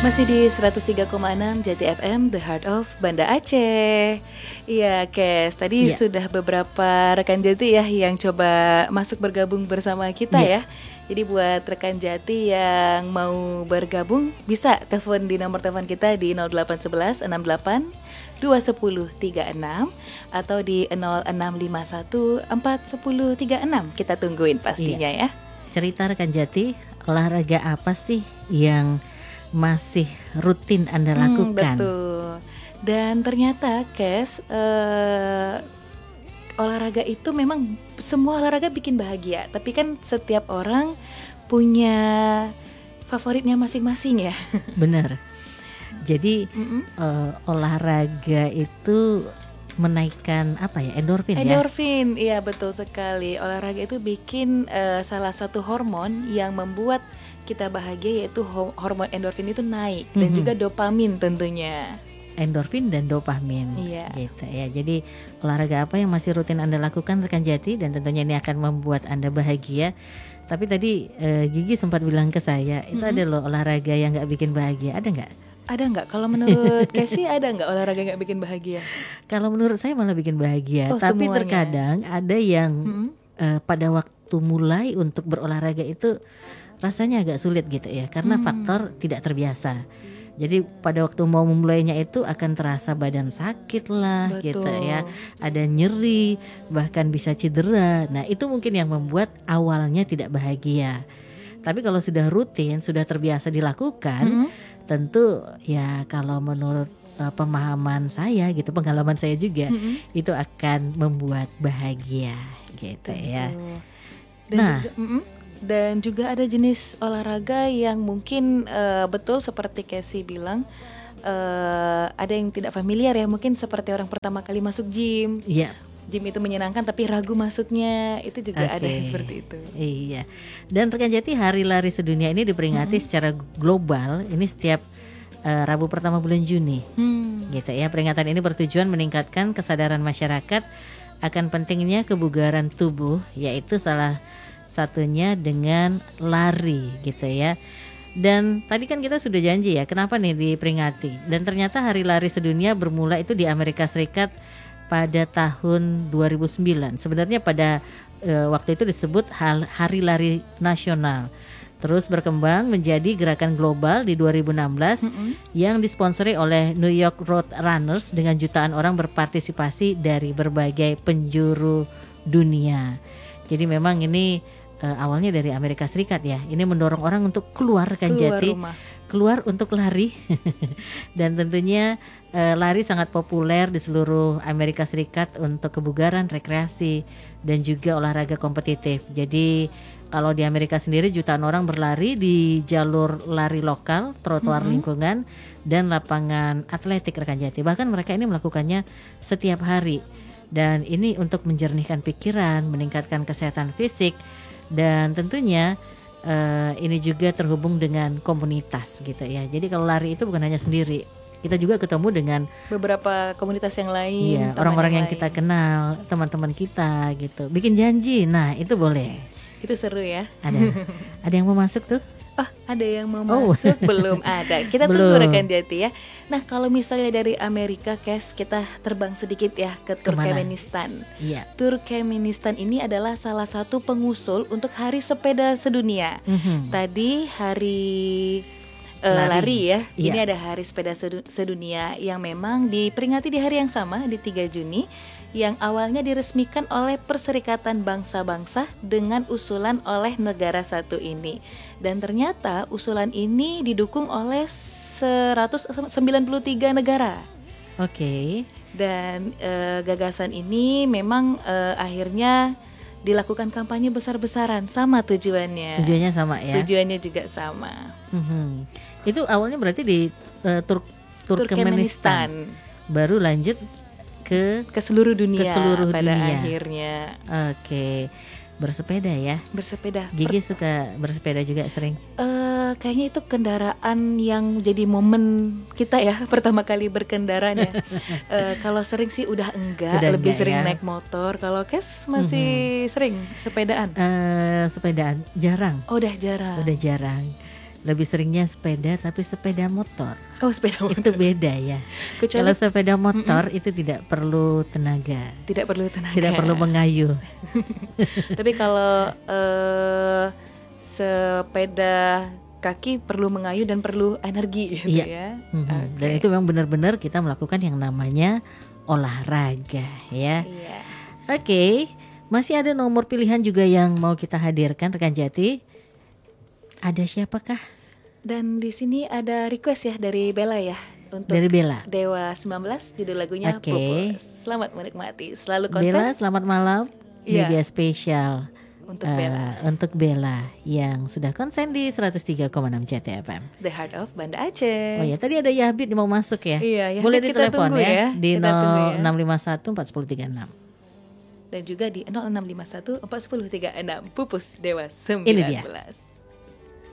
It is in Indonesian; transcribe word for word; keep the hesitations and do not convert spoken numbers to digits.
Masih di seratus tiga koma enam Jati F M, The Heart of Banda Aceh. Iya, Kes, tadi Iya. sudah beberapa rekan Jati ya yang coba masuk bergabung bersama kita Iya. ya. Jadi buat rekan Jati yang mau bergabung bisa telepon di nomor telepon kita di nol delapan satu satu enam delapan dua satu tiga enam atau di nol enam lima satu empat satu tiga enam. Kita tungguin pastinya ya. Cerita rekan Jati, olahraga apa sih yang masih rutin Anda Hmm, lakukan? betul. Dan ternyata, Kes, eh, olahraga itu memang semua olahraga bikin bahagia. Tapi kan setiap orang punya favoritnya masing-masing ya. Benar. Jadi Mm-mm. eh, olahraga itu menaikkan apa ya, endorfin, ya. Endorfin, iya betul sekali. Olahraga itu bikin eh, salah satu hormon yang membuat kita bahagia, yaitu ho- hormon endorfin itu naik dan Mhm. juga dopamin tentunya. Endorfin dan dopamin, Iya. gitu ya. Jadi olahraga apa yang masih rutin Anda lakukan rekan Jati, dan tentunya ini akan membuat Anda bahagia. Tapi tadi eh, Gigi sempat bilang ke saya, itu Mhm. ada loh olahraga yang nggak bikin bahagia, ada nggak? Ada nggak? Kalau menurut Casey ada nggak olahraga nggak bikin bahagia? Kalau menurut saya malah bikin bahagia. Oh, Tapi semuanya. terkadang ada yang Mhm. eh, pada waktu mulai untuk berolahraga itu rasanya agak sulit gitu ya, karena Hmm. faktor tidak terbiasa. Jadi pada waktu mau memulainya itu akan terasa badan sakit lah, Betul. gitu ya, ada nyeri, bahkan bisa cedera. Nah itu mungkin yang membuat awalnya tidak bahagia. Tapi kalau sudah rutin, sudah terbiasa dilakukan, Mhm. tentu ya kalau menurut uh, pemahaman saya gitu, pengalaman saya juga, Mhm. itu akan membuat bahagia gitu ya. Betul. Dan Nah. juga, mm-mm. dan juga ada jenis olahraga yang mungkin eh, betul seperti Casey bilang, eh, ada yang tidak familiar ya, mungkin seperti orang pertama kali masuk gym. Iya. Gym itu menyenangkan tapi ragu masuknya, itu juga ada Oke. yang seperti itu. Iya. Dan rekan Jati, Hari Lari Sedunia ini diperingati secara global ini setiap uh, Rabu pertama bulan Juni. Hmm. Gitu ya. Peringatan ini bertujuan meningkatkan kesadaran masyarakat akan pentingnya kebugaran tubuh, yaitu salah satunya dengan lari gitu ya. Dan tadi kan kita sudah janji ya, kenapa nih diperingati? Dan ternyata Hari Lari Sedunia bermula itu di Amerika Serikat pada tahun dua ribu sembilan. Sebenarnya pada e, waktu itu disebut hal- Hari Lari Nasional. Terus berkembang menjadi gerakan global di dua ribu enam belas Mm-mm. yang disponsori oleh New York Road Runners dengan jutaan orang berpartisipasi dari berbagai penjuru dunia. Jadi memang ini e, awalnya dari Amerika Serikat ya. Ini mendorong orang untuk keluar kan Keluar Jati, rumah. keluar untuk lari. Dan tentunya e, lari sangat populer di seluruh Amerika Serikat untuk kebugaran, rekreasi, dan juga olahraga kompetitif. Jadi kalau di Amerika sendiri jutaan orang berlari di jalur lari lokal, trotoar Mhm. lingkungan, dan lapangan atletik rekan Jati. Bahkan mereka ini melakukannya setiap hari. Dan ini untuk menjernihkan pikiran, meningkatkan kesehatan fisik, dan tentunya uh, ini juga terhubung dengan komunitas gitu ya. Jadi kalau lari itu bukan hanya sendiri, kita juga ketemu dengan Beberapa komunitas yang lain, iya, teman orang-orang yang, lain. kita kenal, teman-teman kita gitu. Bikin janji, nah itu boleh. Itu seru ya. Ada, ada yang mau masuk tuh? Oh, ada yang mau Oh. masuk? Belum ada. Kita Belum. tunggu rekan Jati ya. Nah, kalau misalnya dari Amerika, Kes, kita terbang sedikit ya ke Kemana? Turkmenistan. Iya. Turkmenistan ini adalah salah satu pengusul untuk Hari Sepeda Sedunia. Mhm. Tadi hari eh, Lari. lari ya. Iya. Ini ada Hari Sepeda Sedu- Sedunia yang memang diperingati di hari yang sama, di tiga Juni, yang awalnya diresmikan oleh Perserikatan Bangsa-Bangsa dengan usulan oleh negara satu ini. Dan ternyata usulan ini didukung oleh seratus sembilan puluh tiga negara. Oke. Dan eh, gagasan ini memang eh, akhirnya dilakukan kampanye besar-besaran, sama tujuannya. Tujuannya sama ya. Tujuannya juga sama. Mhm. Itu awalnya berarti di uh, Tur- Turkmenistan. Turkmenistan Baru lanjut ke ke seluruh dunia Ke seluruh pada dunia. akhirnya Oke, bersepeda ya. bersepeda. Gigi suka bersepeda juga sering. Eh, kayaknya itu kendaraan yang jadi momen kita ya pertama kali berkendaranya. Eh, kalau sering sih udah enggak, Udah lebih enggak sering ya. naik motor. Kalau Kes masih sering sepedaan. Eh, sepedaan jarang, Oh, udah jarang. udah jarang. lebih seringnya sepeda, tapi sepeda motor. Oh, sepeda motor. Itu beda ya. Kecuali kalau sepeda motor mm-mm. itu tidak perlu tenaga. Tidak perlu tenaga. Tidak perlu mengayuh. Tapi kalau uh, sepeda kaki perlu mengayuh dan perlu energi gitu iya. ya. Mm-hmm. Okay. Dan itu memang benar-benar kita melakukan yang namanya olahraga ya. Iya. Oke, okay. Masih ada nomor pilihan juga yang mau kita hadirkan rekan Jati. Ada siapakah? Dan di sini ada request ya dari Bella ya. Untuk dari Bella. Dewa sembilan belas judul lagunya okay. Pupus. Selamat menikmati. Selalu konsen. Bella, selamat malam. Yeah. Media spesial untuk uh, Bella. Untuk Bella yang sudah konsen di seratus tiga koma enam C T F M. The Heart of Banda Aceh. Oh ya, tadi ada Yahbit mau masuk ya. Iya, boleh ditelepon ya, ya di nol enam lima satu empat nol tiga enam. Dan juga di nol enam lima satu empat nol tiga enam. Pupus Dewa sembilan belas. Ini dia.